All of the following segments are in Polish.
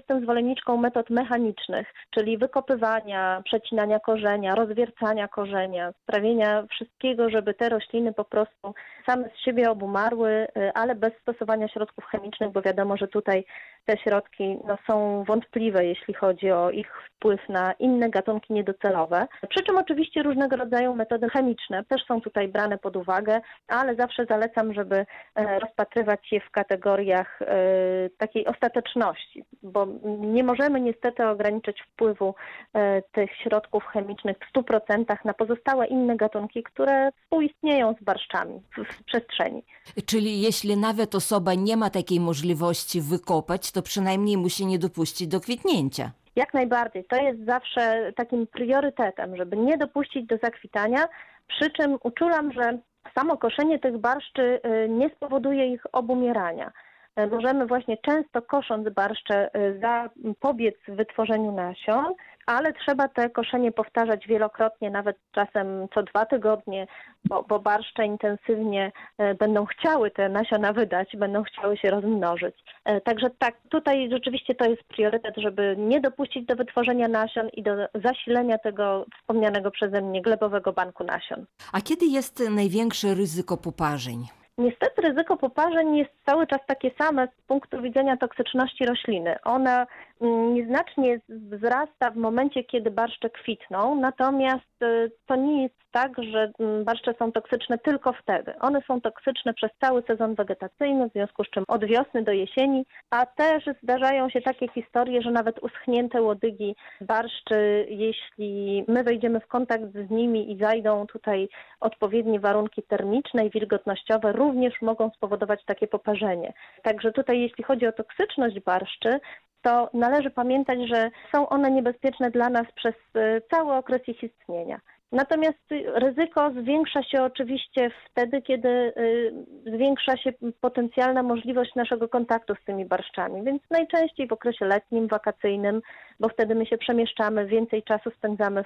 jestem zwolenniczką metod mechanicznych, czyli wykopywania, przecinania korzenia, rozwiercania korzenia, sprawienia wszystkiego, żeby te rośliny po prostu same z siebie obumarły, ale bez stosowania środków chemicznych, bo wiadomo, że tutaj te środki są wątpliwe, jeśli chodzi o ich wpływ na inne gatunki niedocelowe. Przy czym oczywiście różnego rodzaju metody chemiczne też są tutaj brane pod uwagę, ale zawsze zalecam, żeby rozpatrywać je w kategoriach takiej ostateczności, bo nie możemy niestety ograniczyć wpływu tych środków chemicznych w 100% na pozostałe inne gatunki, które współistnieją z barszczami w przestrzeni. Czyli jeśli nawet osoba nie ma takiej możliwości wykopać, to przynajmniej musi nie dopuścić do kwitnięcia. Jak najbardziej. To jest zawsze takim priorytetem, żeby nie dopuścić do zakwitania, przy czym uczulam, że samo koszenie tych barszczy nie spowoduje ich obumierania. Możemy właśnie często kosząc barszcze zapobiec wytworzeniu nasion, ale trzeba te koszenie powtarzać wielokrotnie, nawet czasem co 2 tygodnie, bo barszcze intensywnie będą chciały te nasiona wydać, będą chciały się rozmnożyć. Także tak, tutaj rzeczywiście to jest priorytet, żeby nie dopuścić do wytworzenia nasion i do zasilenia tego wspomnianego przeze mnie glebowego banku nasion. A kiedy jest największe ryzyko poparzeń? Niestety ryzyko poparzeń jest cały czas takie same z punktu widzenia toksyczności rośliny. Ona nieznacznie wzrasta w momencie, kiedy barszcze kwitną, natomiast to nie jest tak, że barszcze są toksyczne tylko wtedy. One są toksyczne przez cały sezon wegetacyjny, w związku z czym od wiosny do jesieni, a też zdarzają się takie historie, że nawet uschnięte łodygi barszczy, jeśli my wejdziemy w kontakt z nimi i zajdą tutaj odpowiednie warunki termiczne i wilgotnościowe, również mogą spowodować takie poparzenie. Także tutaj jeśli chodzi o toksyczność barszczy, to należy pamiętać, że są one niebezpieczne dla nas przez cały okres ich istnienia. Natomiast ryzyko zwiększa się oczywiście wtedy, kiedy zwiększa się potencjalna możliwość naszego kontaktu z tymi barszczami, więc najczęściej w okresie letnim, wakacyjnym, bo wtedy my się przemieszczamy, więcej czasu spędzamy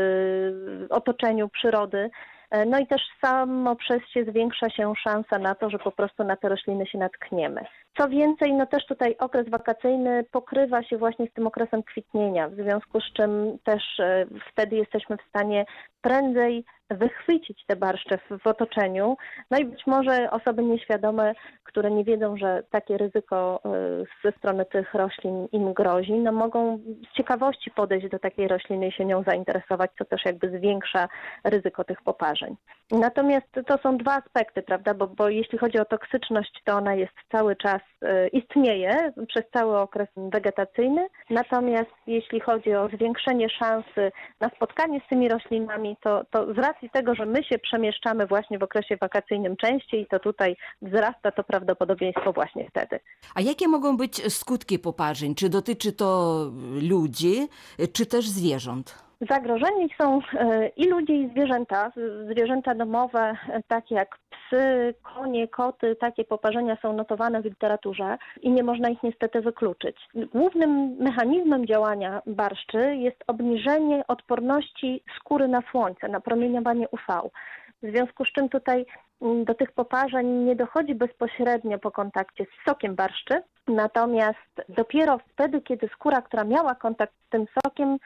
w otoczeniu przyrody. No i też samo przez się zwiększa się szansa na to, że po prostu na te rośliny się natkniemy. Co więcej, też tutaj okres wakacyjny pokrywa się właśnie z tym okresem kwitnienia, w związku z czym też wtedy jesteśmy w stanie prędzej wychwycić te barszcze w otoczeniu. No i być może osoby nieświadome, które nie wiedzą, że takie ryzyko ze strony tych roślin im grozi, mogą z ciekawości podejść do takiej rośliny i się nią zainteresować, co też jakby zwiększa ryzyko tych poparzeń. Natomiast to są dwa aspekty, prawda, bo jeśli chodzi o toksyczność, to ona jest cały czas, istnieje przez cały okres wegetacyjny, natomiast jeśli chodzi o zwiększenie szansy na spotkanie z tymi roślinami, to z racji tego, że my się przemieszczamy właśnie w okresie wakacyjnym częściej, to tutaj wzrasta to prawdopodobieństwo właśnie wtedy. A jakie mogą być skutki poparzeń? Czy dotyczy to ludzi, czy też zwierząt? Zagrożeni są i ludzie, i zwierzęta. Zwierzęta domowe, takie jak psy, konie, koty, takie poparzenia są notowane w literaturze i nie można ich niestety wykluczyć. Głównym mechanizmem działania barszczy jest obniżenie odporności skóry na słońce, na promieniowanie UV. W związku z czym tutaj do tych poparzeń nie dochodzi bezpośrednio po kontakcie z sokiem barszczy, natomiast dopiero wtedy, kiedy skóra, która miała kontakt z tym sokiem,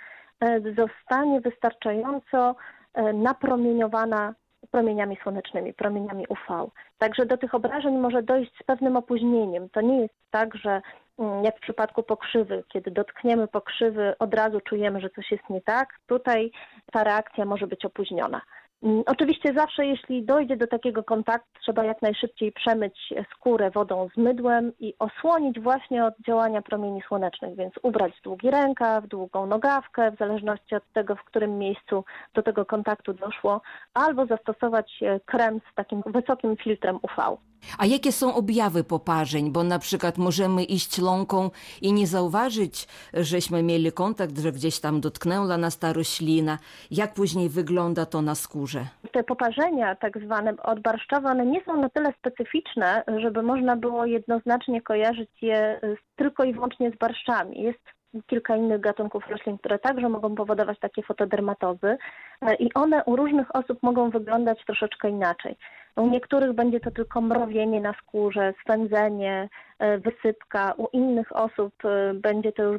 zostanie wystarczająco napromieniowana promieniami słonecznymi, promieniami UV. Także do tych obrażeń może dojść z pewnym opóźnieniem. To nie jest tak, że jak w przypadku pokrzywy, kiedy dotkniemy pokrzywy, od razu czujemy, że coś jest nie tak. Tutaj ta reakcja może być opóźniona. Oczywiście zawsze, jeśli dojdzie do takiego kontaktu, trzeba jak najszybciej przemyć skórę wodą z mydłem i osłonić właśnie od działania promieni słonecznych, więc ubrać długi rękaw, długą nogawkę, w zależności od tego, w którym miejscu do tego kontaktu doszło, albo zastosować krem z takim wysokim filtrem UV. A jakie są objawy poparzeń? Bo na przykład możemy iść łąką i nie zauważyć, żeśmy mieli kontakt, że gdzieś tam dotknęła nas ta roślina. Jak później wygląda to na skórze? Te poparzenia tak zwane odbarszczowe, one nie są na tyle specyficzne, żeby można było jednoznacznie kojarzyć je tylko i wyłącznie z barszczami. Jest kilka innych gatunków roślin, które także mogą powodować takie fotodermatozy i one u różnych osób mogą wyglądać troszeczkę inaczej. U niektórych będzie to tylko mrowienie na skórze, swędzenie, wysypka, u innych osób będzie to już